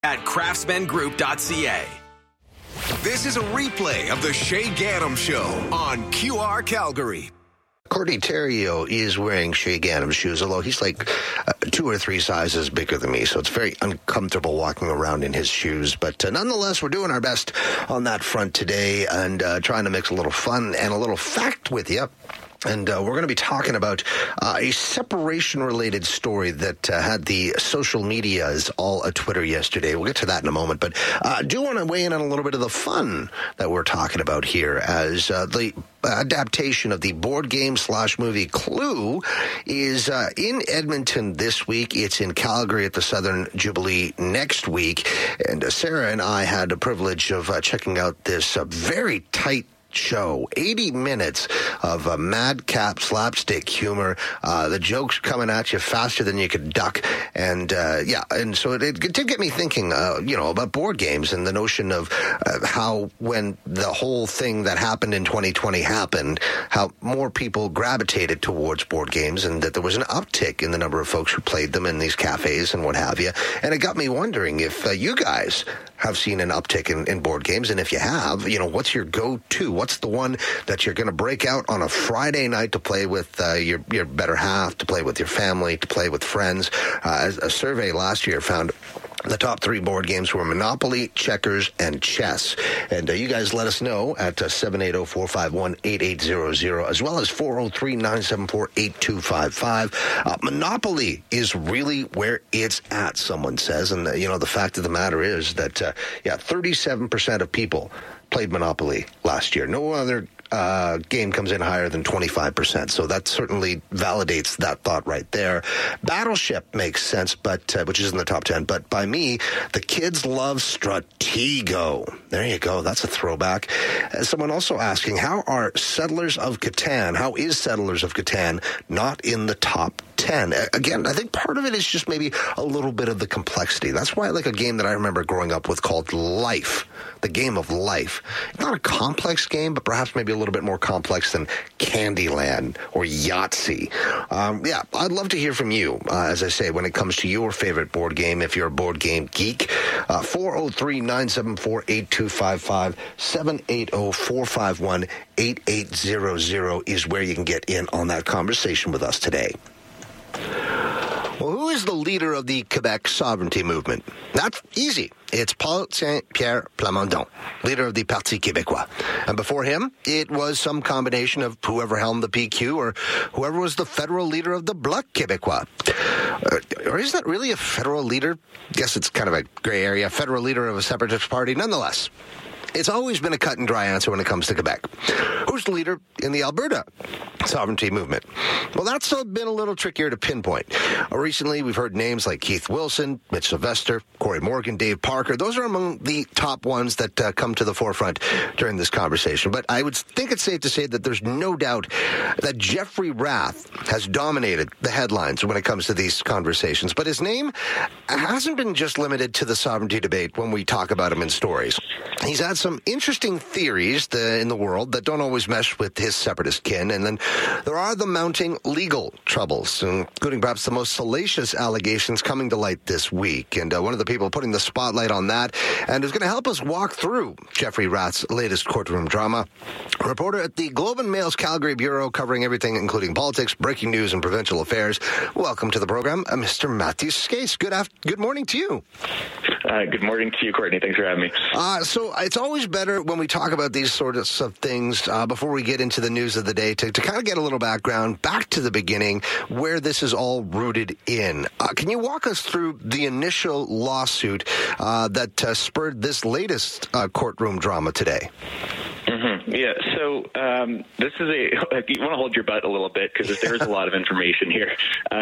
at craftsmangroup.ca. This is a replay of the Shay Gaddam Show on QR Calgary. Courtney Theriault is wearing Shay Gaddam's shoes, although he's like 2 or 3 sizes bigger than me, so it's very uncomfortable walking around in his shoes. But nonetheless, we're doing our best on that front today and trying to mix a little fun and a little fact with you. And we're going to be talking about a separation-related story that had the social medias all a Twitter yesterday. We'll get to that in a moment. But I do want to weigh in on a little bit of the fun that we're talking about here as the adaptation of the board game / movie Clue is in Edmonton this week. It's in Calgary at the Southern Jubilee next week. And Sarah and I had the privilege of checking out this very tight show, 80 minutes of madcap slapstick humor, the jokes coming at you faster than you could duck, and and so it did get me thinking, about board games and the notion of how when the whole thing that happened in 2020 happened, how more people gravitated towards board games and that there was an uptick in the number of folks who played them in these cafes and what have you, and it got me wondering if you guys have seen an uptick in board games, and if you have, what's your go-to? What's the one that you're going to break out on a Friday night to play with your better half, to play with your family, to play with friends? As a survey last year found the top 3 board games were Monopoly, checkers, and chess. And you guys let us know at 780-451-8800, as well as 403-974-8255. Monopoly is really where it's at, someone says. And, the fact of the matter is that, 37% of people played Monopoly last year. No other game comes in higher than 25%. So that certainly validates that thought right there. Battleship makes sense, but which is in the top 10. But by me, the kids love Stratego. There you go. That's a throwback. Someone also asking, how is Settlers of Catan not in the top 10? Again, I think part of it is just maybe a little bit of the complexity. That's why I like a game that I remember growing up with called Life, the game of life. Not a complex game, but perhaps maybe a little bit more complex than Candyland or Yahtzee. I'd love to hear from you, as I say, when it comes to your favorite board game, if you're a board game geek. 403-974-8255, 780-451-8800 is where you can get in on that conversation with us today. Well, who is the leader of the Quebec sovereignty movement? That's easy. It's Paul Saint-Pierre Plamondon, leader of the Parti Québécois. And before him, it was some combination of whoever helmed the PQ or whoever was the federal leader of the Bloc Québécois. Or is that really a federal leader? Guess it's kind of a gray area. Federal leader of a separatist party. Nonetheless, it's always been a cut and dry answer when it comes to Quebec. Who's the leader in the Alberta sovereignty movement? Well, that's been a little trickier to pinpoint. Recently, we've heard names like Keith Wilson, Mitch Sylvester, Corey Morgan, Dave Parker. Those are among the top ones that come to the forefront during this conversation. But I would think it's safe to say that there's no doubt that Jeffrey Rath has dominated the headlines when it comes to these conversations. But his name hasn't been just limited to the sovereignty debate when we talk about him in stories. He's had some interesting theories in the world that don't always mesh with his separatist kin. And then there are the mounting legal troubles, including perhaps the most salacious allegations coming to light this week. And one of the people putting the spotlight on that and is going to help us walk through Jeffrey Rath's latest courtroom drama, a reporter at the Globe and Mail's Calgary Bureau covering everything, including politics, breaking news, and provincial affairs. Welcome to the program, Mr. Matthew Skase. Good morning to you. Good morning to you, Courtney. Thanks for having me. So it's always better when we talk about these sorts of things before we get into the news of the day to kind of get a little background back to the beginning where this is all rooted in. Can you walk us through the initial lawsuit that spurred this latest courtroom drama today? Mm-hmm. Yeah, so this is you want to hold your butt a little bit because there's a lot of information here.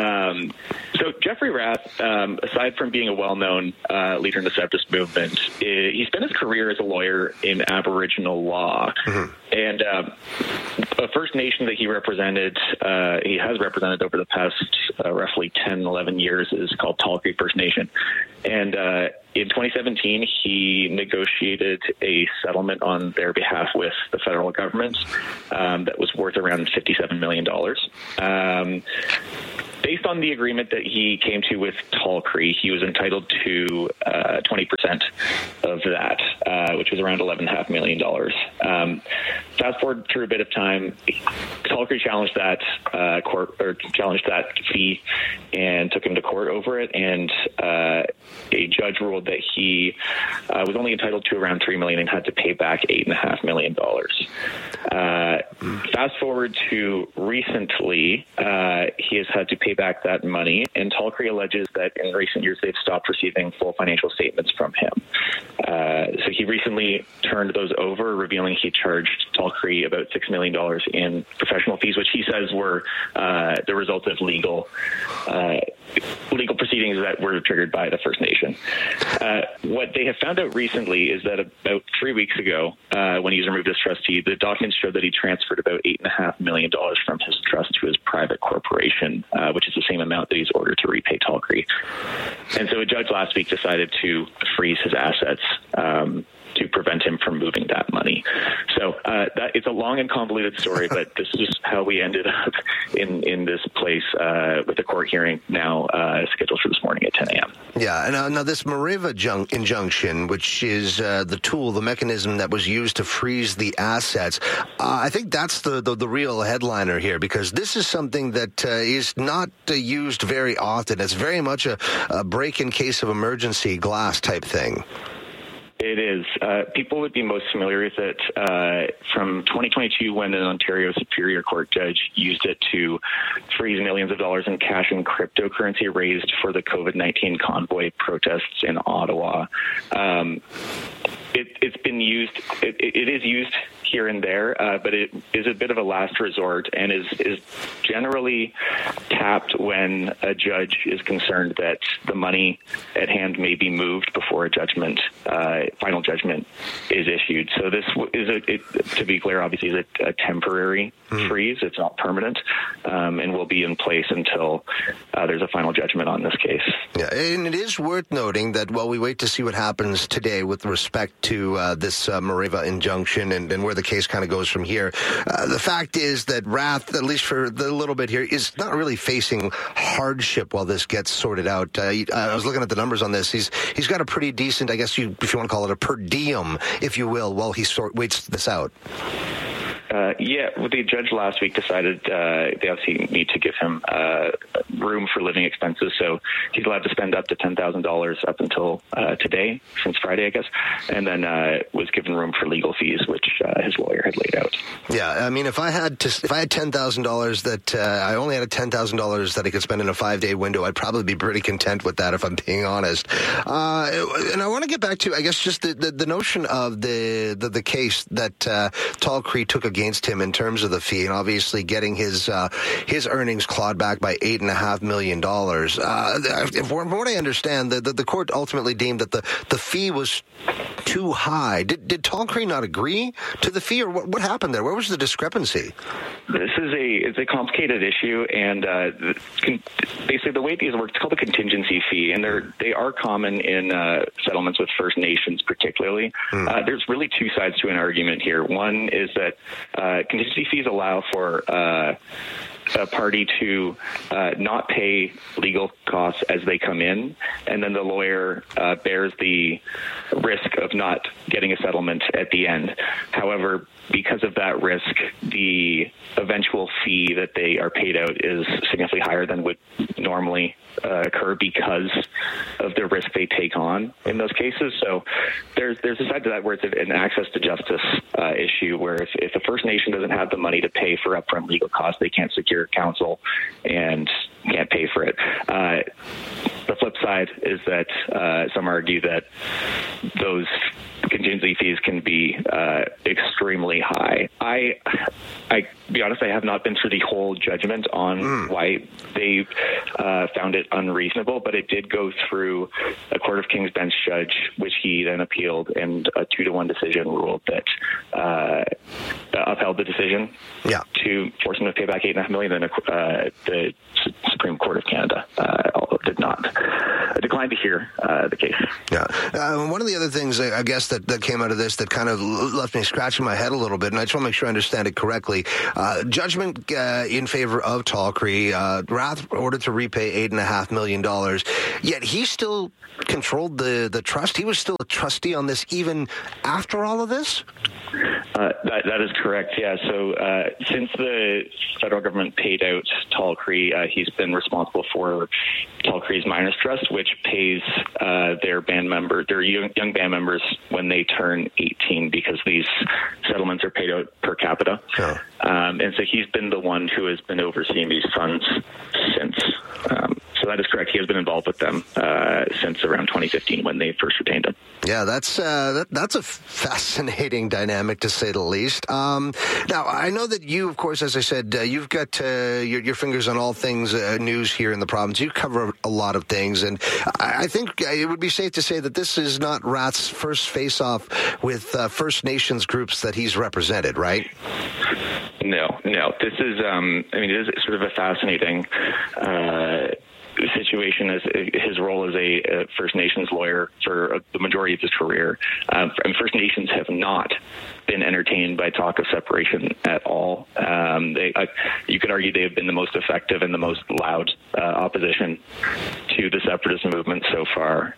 So Jeffrey Rath, aside from being a well-known leader in the separatist movement, he spent his career as a lawyer in Aboriginal law. Mm-hmm. And a First Nation that he has represented over the past roughly 10, 11 years is called Tall Creek First Nation. And in 2017, he negotiated a settlement on their behalf with the federal government that was worth around $57 million. based on the agreement that he came to with Tallcree, he was entitled to 20% of that, which was around $11.5 million. Fast forward through a bit of time, Tallcree challenged that challenged that fee and took him to court over it, and a judge ruled that he was only entitled to around $3 million and had to pay back $8.5 million. Fast forward to recently, he has had to pay back that money, and Tallcree alleges that in recent years they've stopped receiving full financial statements from him. So he recently turned those over, revealing he charged Tallcree about $6 million in professional fees, which he says were the result of legal proceedings that were triggered by the First Nation. What they have found out recently is that about 3 weeks ago, when he was removed as trustee, the documents showed that he transferred about $8.5 million from his trust to his private corporation, which is the same amount that he's ordered to repay Tallcree. And so a judge last week decided to freeze his assets to prevent him from moving that money. So that it's a long and convoluted story, but this is how we ended up in this place with the court hearing now scheduled for this morning at 10 a.m. Yeah, and now this Mareva injunction, which is the tool, the mechanism that was used to freeze the assets, I think that's the real headliner here, because this is something that is not used very often. It's very much a break in case of emergency glass type thing. It is. People would be most familiar with it from 2022 when an Ontario Superior Court judge used it to freeze millions of dollars in cash and cryptocurrency raised for the COVID-19 convoy protests in Ottawa. It's been used. It is used here and there, but it is a bit of a last resort and is generally tapped when a judge is concerned that the money at hand may be moved before a judgment, final judgment, is issued. So this is, to be clear, obviously is a temporary freeze. It's not permanent, and will be in place until there's a final judgment on this case. Yeah, and it is worth noting that while we wait to see what happens today with respect to this Mareva injunction and where the case kind of goes from here, the fact is that Rath, at least for the little bit here, is not really facing hardship while this gets sorted out. I was looking at the numbers on this. He's got a pretty decent, I guess if you want to call it a per diem, if you will, while he waits this out. The judge last week decided they obviously need to give him room for living expenses, so he's allowed to spend up to $10,000 up until today, since Friday, I guess, and then was given room for legal fees, which his lawyer had laid out. Yeah, I mean, if I had $10,000 that I only had $10,000 that I could spend in a 5-day window, I'd probably be pretty content with that, if I'm being honest. And I want to get back to, I guess, just the notion of the case that Tallcree took against him in terms of the fee, and obviously getting his earnings clawed back by $8.5 million. From what I understand, the court ultimately deemed that the fee was too high. Did Tallcree not agree to the fee, or what happened there? Where was the discrepancy? This is a complicated issue, and basically the way these work, it's called a contingency fee, and they are common in settlements with First Nations particularly. There's really two sides to an argument here. One is that contingency fees allow for a party to not pay legal costs as they come in, and then the lawyer bears the risk of not getting a settlement at the end. However, because of that risk, the eventual fee that they are paid out is significantly higher than would normally occur because of the risk they take on in those cases. So there's a side to that where it's an access to justice issue, where if the First Nation doesn't have the money to pay for upfront legal costs, they can't secure counsel and can't pay for it. The flip side is that some argue that those contingency fees can be extremely high. I be honest, I have not been through the whole judgment on why they found it unreasonable, but it did go through a Court of King's Bench judge, which he then appealed, and a 2-1 decision ruled that upheld the decision to force him to pay back $8.5 million. Then the Supreme Court of Canada did not decline to hear the case. Yeah. One of the other things, I guess, that came out of this that kind of left me scratching my head a little bit, and I just want to make sure I understand it correctly. Judgment in favor of Tall Cree. Rath ordered to repay $8.5 million, yet he still controlled the trust. He was still a trustee on this even after all of this? That is correct, yeah. So since the federal government paid out Tall Cree, he's been responsible for Tall Cree's Miners Trust, which pays their young band members when they turn 18, because these settlements are paid out per capita. Oh. And so he's been the one who has been overseeing these funds since. So that is correct. He has been involved with them since around 2015 when they first retained him. Yeah, that's a fascinating dynamic, to say the least. Now, I know that you, of course, as I said, you've got your fingers on all things news here in the province. You cover a lot of things, and I think it would be safe to say that this is not Rath's first face-off with First Nations groups that he's represented, right? No. This is, it is sort of a fascinating situation, as his role as a First Nations lawyer for the majority of his career. And First Nations have not been entertained by talk of separation at all. You could argue they have been the most effective and the most loud opposition to the separatist movement so far.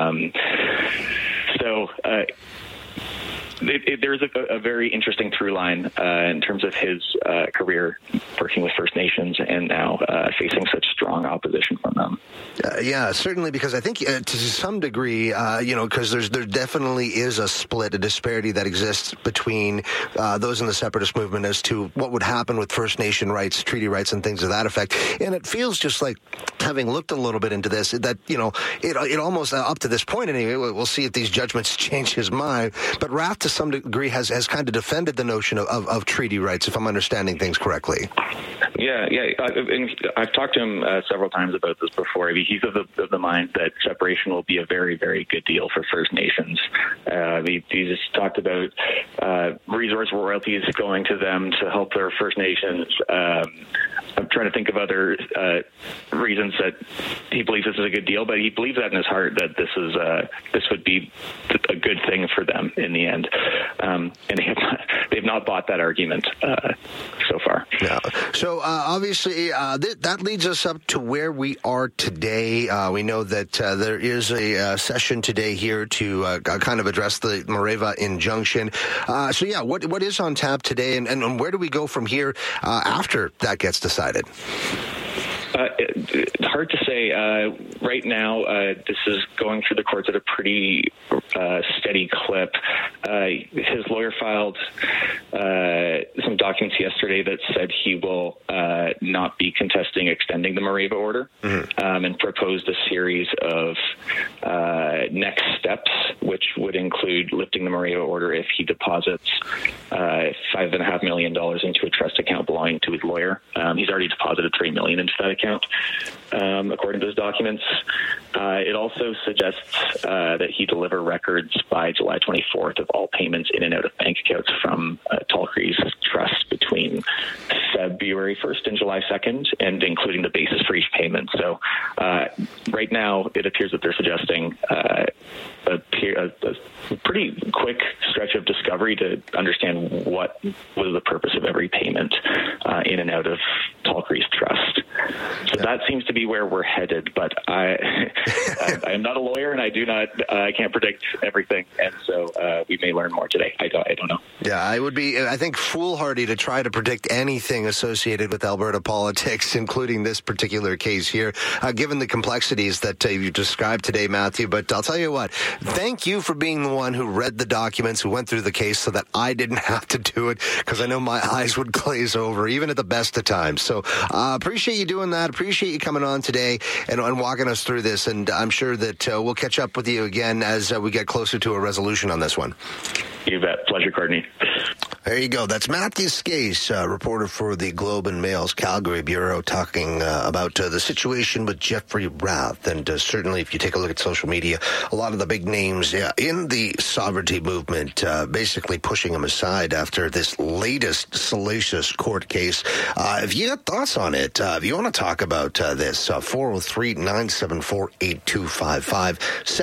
There's a very interesting through line in terms of his career working with First Nations and now facing such strong opposition from them. Yeah, certainly, because I think to some degree, because there definitely is a split, a disparity that exists between those in the separatist movement as to what would happen with First Nation rights, treaty rights, and things of that effect. And it feels just like, having looked a little bit into this, that, it almost, up to this point anyway, we'll see if these judgments change his mind, but Rath to some degree has kind of defended the notion of treaty rights, if I'm understanding things correctly. Yeah. I've talked to him several times about this before. I mean, he's of the mind that separation will be a very, very good deal for First Nations. He's talked about resource royalties going to them to help their First Nations. I'm trying to think of other reasons that he believes this is a good deal, but he believes that in his heart, that this would be a good thing for them in the end. And they've not bought that argument so far. Yeah. So obviously that leads us up to where we are today. We know that there is a session today here to kind of address the Mareva injunction. What is on tap today, and where do we go from here after that gets decided? Hard to say. Right now, this is going through the courts at a pretty steady clip. His lawyer filed some documents yesterday that said he will not be contesting extending the Mareva order, and proposed a series of next steps, which would include lifting the Mareva order if he deposits $5.5 million into a trust account belonging to his lawyer. He's already deposited $3 million into that account, according to his documents. It also suggests that he deliver records by July 24th of all payments in and out of bank accounts from Tall Cree's trust between February 1st and July 2nd, and including the basis for each payment. So right now, it appears that they're suggesting a pretty quick stretch of discovery to understand what was the purpose of every payment in and out of Tall Cree's trust. So that seems to be where we're headed, but I am not a lawyer, and I can't predict everything, and so we may learn more today. I don't know. Yeah, it would be, I think, foolhardy to try to predict anything associated with Alberta politics, including this particular case here, given the complexities that you described today, Matthew. But I'll tell you what, thank you for being the one who read the documents, who went through the case so that I didn't have to do it, because I know my eyes would glaze over, even at the best of times. So appreciate you doing that. Appreciate you coming on today and walking us through this. And I'm sure that we'll catch up with you again as we get closer to a resolution on this one. You bet. Pleasure, Courtney. There you go. That's Matthew Skase, reporter for the Globe and Mail's Calgary Bureau, talking about the situation with Jeffrey Rath. And certainly, if you take a look at social media, a lot of the big names in the sovereignty movement basically pushing him aside after this latest salacious court case. If you got thoughts on it, if you want to talk about this, 403-974-8255,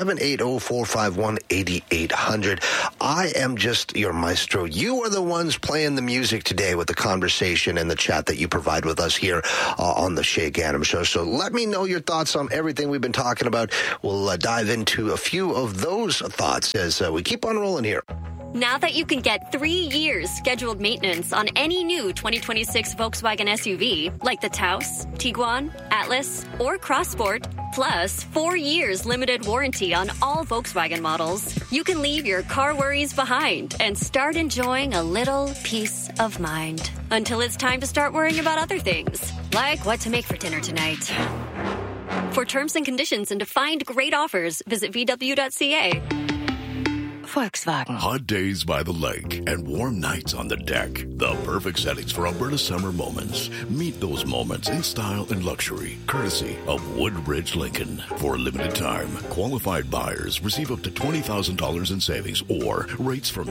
780-451-8800. I am just your maestro. You are the ones playing the music today with the conversation and the chat that you provide with us here on the Shay Ganem Show. So let me know your thoughts on everything we've been talking about. We'll dive into a few of those thoughts as we keep on rolling here. Now that you can get 3 years scheduled maintenance on any new 2026 Volkswagen SUV, like the Taos, Tiguan, Atlas, or Crossport, plus 4 years limited warranty on all Volkswagen models, you can leave your car worries behind and start enjoying a little peace of mind. Until it's time to start worrying about other things, like what to make for dinner tonight. For terms and conditions and to find great offers, visit VW.ca. Volkswagen. Hot days by the lake and warm nights on the deck. The perfect settings for Alberta summer moments. Meet those moments in style and luxury, courtesy of Woodridge Lincoln. For a limited time, qualified buyers receive up to $20,000 in savings or rates from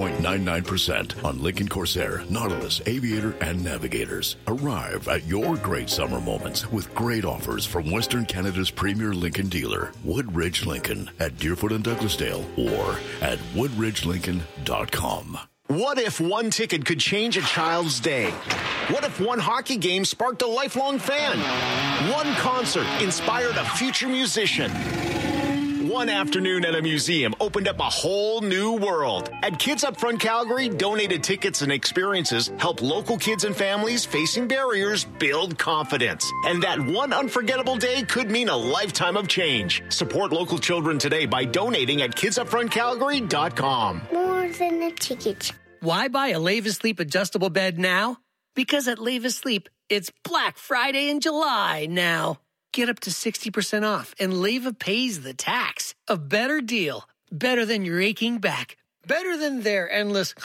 0.99% on Lincoln Corsair, Nautilus, Aviator, and Navigators. Arrive at your great summer moments with great offers from Western Canada's premier Lincoln dealer, Woodridge Lincoln, at Deerfoot and Douglasdale, or at woodridgelincoln.com. What if one ticket could change a child's day? What if one hockey game sparked a lifelong fan? One concert inspired a future musician? One afternoon at a museum opened up a whole new world. At Kids Up Front Calgary, donated tickets and experiences help local kids and families facing barriers build confidence. And that one unforgettable day could mean a lifetime of change. Support local children today by donating at kidsupfrontcalgary.com. More than a ticket. Why buy a Lavis Sleep adjustable bed now? Because at Lavis Sleep, it's Black Friday in July now. Get up to 60% off, and Leva pays the tax. A better deal. Better than your aching back. Better than their endless...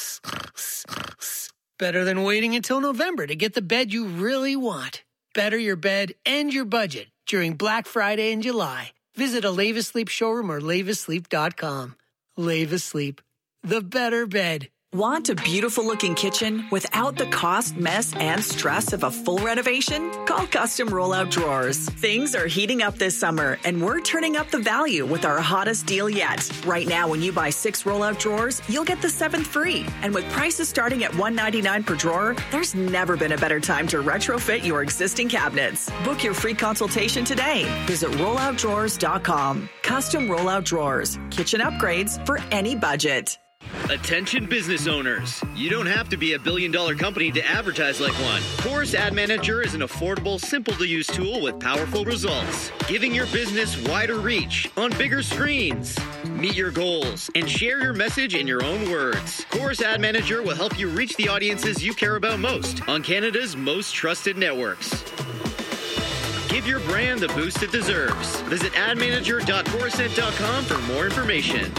Better than waiting until November to get the bed you really want. Better your bed and your budget during Black Friday in July. Visit a Leva Sleep showroom or lavasleep.com. Leva Sleep. The better bed. Want a beautiful-looking kitchen without the cost, mess, and stress of a full renovation? Call Custom Rollout Drawers. Things are heating up this summer, and we're turning up the value with our hottest deal yet. Right now, when you buy 6 rollout drawers, you'll get the 7th free. And with prices starting at $199 per drawer, there's never been a better time to retrofit your existing cabinets. Book your free consultation today. Visit rolloutdrawers.com. Custom Rollout Drawers. Kitchen upgrades for any budget. Attention business owners. You don't have to be a billion-dollar company to advertise like one. Chorus Ad Manager is an affordable, simple-to-use tool with powerful results, giving your business wider reach on bigger screens. Meet your goals and share your message in your own words. Chorus Ad Manager will help you reach the audiences you care about most on Canada's most trusted networks. Give your brand the boost it deserves. Visit admanager.chorusnet.com for more information.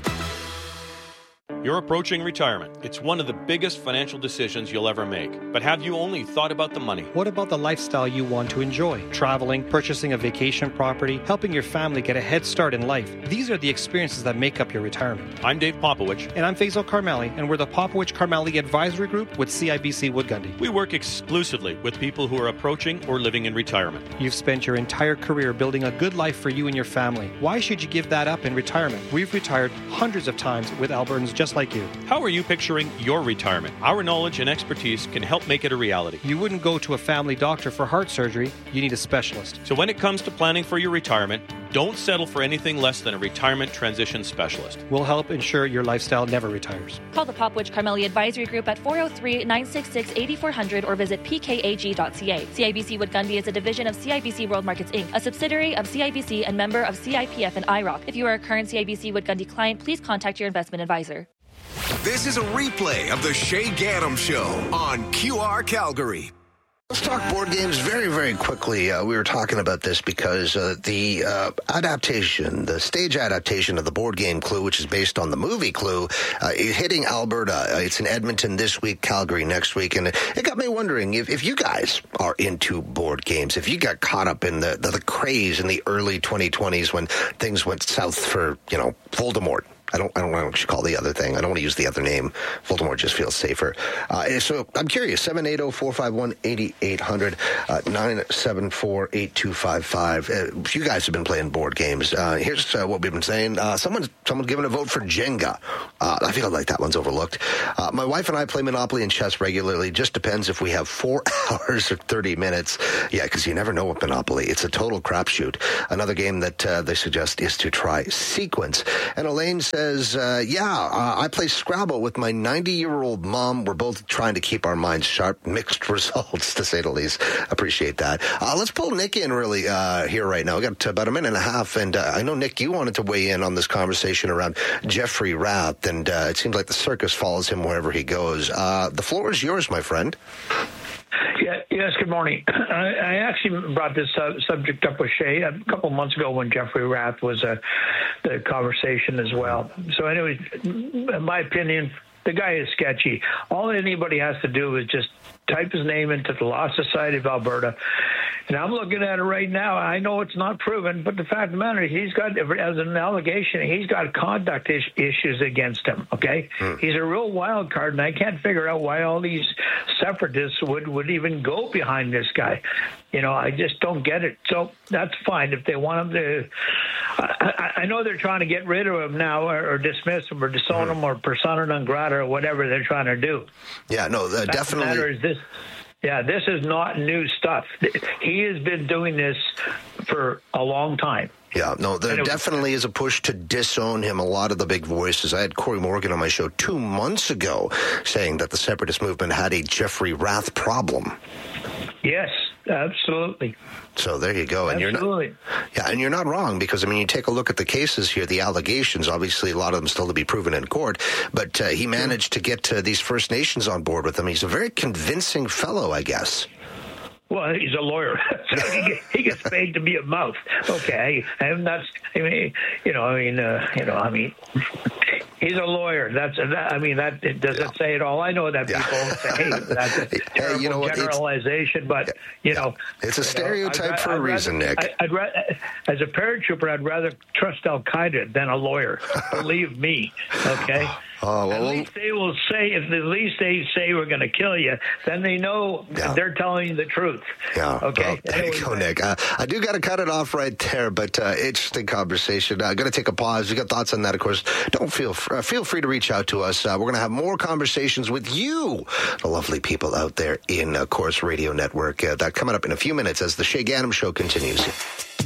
You're approaching retirement. It's one of the biggest financial decisions you'll ever make. But have you only thought about the money? What about the lifestyle you want to enjoy? Traveling, purchasing a vacation property, helping your family get a head start in life. These are the experiences that make up your retirement. I'm Dave Popowich. And I'm Faisal Karmali, and we're the Popowich-Karmali Advisory Group with CIBC Wood Gundy. We work exclusively with people who are approaching or living in retirement. You've spent your entire career building a good life for you and your family. Why should you give that up in retirement? We've retired hundreds of times with Albertans just like you. How are you picturing your retirement? Our knowledge and expertise can help make it a reality. You wouldn't go to a family doctor for heart surgery. You need a specialist. So when it comes to planning for your retirement, don't settle for anything less than a retirement transition specialist. We'll help ensure your lifestyle never retires. Call the Popowich-Karmali Advisory Group at 403-966-8400 or visit pkag.ca. CIBC Wood Gundy is a division of CIBC World Markets Inc., a subsidiary of CIBC and member of CIPF and IROC. If you are a current CIBC Wood Gundy client, please contact your investment advisor. This is a replay of the Shay Ganem Show on QR Calgary. Let's talk board games very, very quickly. We were talking about this because the adaptation, the stage adaptation of the board game Clue, which is based on the movie Clue, is hitting Alberta. It's in Edmonton this week, Calgary next week. And it got me wondering if you guys are into board games, if you got caught up in the craze in the early 2020s when things went south for, Voldemort. I don't know what you should call the other thing. I don't want to use the other name. Voldemort just feels safer. So I'm curious, 780-451-8800, 974-8255. If you guys have been playing board games, here's what we've been saying. Someone's giving a vote for Jenga. I feel like that one's overlooked. My wife and I play Monopoly and chess regularly. Just depends if we have 4 hours or 30 minutes. Yeah, because you never know with Monopoly. It's a total crapshoot. Another game that they suggest is to try Sequence. And Elaine says, I play Scrabble with my 90-year-old mom. We're both trying to keep our minds sharp. Mixed results, to say the least. Appreciate that. Let's pull Nick in really here right now. We got about a minute and a half, and I know, Nick, you wanted to weigh in on this conversation around Jeffrey Rath, and it seems like the circus follows him wherever he goes. The floor is yours, my friend. Yes, good morning. I actually brought this subject up with Shay a couple months ago when Jeffrey Rath was the conversation as well. So anyway, in my opinion, the guy is sketchy. All anybody has to do is just type his name into the Law Society of Alberta. And I'm looking at it right now. I know it's not proven, but the fact of the matter is he's got, as an allegation, he's got conduct issues against him, okay? He's a real wild card, and I can't figure out why all these separatists would even go behind this guy. I just don't get it. So that's fine if they want him to. I know they're trying to get rid of him now or dismiss him or disown him or persona non grata or whatever they're trying to do. Yeah, no, definitely. This is not new stuff. He has been doing this for a long time. Yeah, no, there definitely is a push to disown him. A lot of the big voices. I had Corey Morgan on my show 2 months ago saying that the separatist movement had a Jeffrey Rath problem. Yes, absolutely. So there you go. And absolutely. You're not wrong, because, you take a look at the cases here, the allegations, obviously a lot of them still to be proven in court, but he managed to get these First Nations on board with him. He's a very convincing fellow, I guess. Well, he's a lawyer. So he gets paid to be a mouth. Okay, and that's. He's a lawyer. That doesn't say it all. I know that people say, "Hey, that's a terrible generalization," but it's a stereotype for a reason, Nick. As a paratrooper, I'd rather trust Al Qaeda than a lawyer. Believe me. Okay. Oh, well, at least they will say, if at least they say we're going to kill you, then they know they're telling you the truth. Yeah. Okay. Well, there you go, Nick. I do got to cut it off right there, but interesting conversation. Going to take a pause. You got thoughts on that, of course. Don't feel free to reach out to us. We're going to have more conversations with you, the lovely people out there in Corus Radio Network. That coming up in a few minutes as the Shay Ganem Show continues.